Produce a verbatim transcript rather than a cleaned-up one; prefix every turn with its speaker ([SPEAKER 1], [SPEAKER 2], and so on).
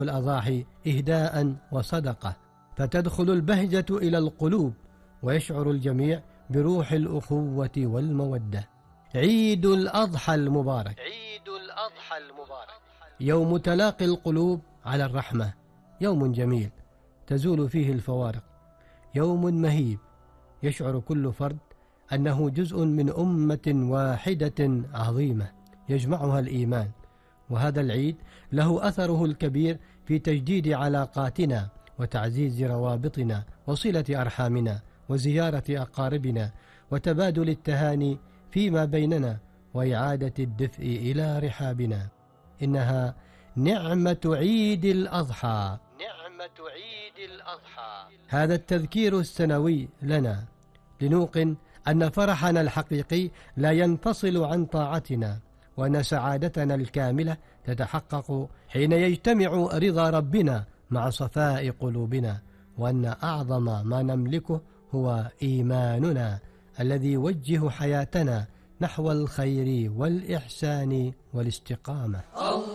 [SPEAKER 1] الأضاحي إهداء وصدقة، فتدخل البهجة إلى القلوب ويشعر الجميع بروح الأخوة والمودة. عيد الأضحى المبارك. عيد الأضحى المبارك يوم تلاقي القلوب على الرحمة، يوم جميل تزول فيه الفوارق، يوم مهيب يشعر كل فرد أنه جزء من أمة واحدة عظيمة يجمعها الإيمان. وهذا العيد له أثره الكبير في تجديد علاقاتنا وتعزيز روابطنا وصلة أرحامنا وزيارة أقاربنا وتبادل التهاني فيما بيننا وإعادة الدفء إلى رحابنا. إنها نعمة عيد الأضحى. نعمة عيد الأضحى هذا التذكير السنوي لنا لنوقن أن فرحنا الحقيقي لا ينفصل عن طاعتنا، وأن سعادتنا الكاملة تتحقق حين يجتمع رضا ربنا مع صفاء قلوبنا، وأن أعظم ما نملكه هو إيماننا الذي يوجه حياتنا نحو الخير والإحسان والاستقامة.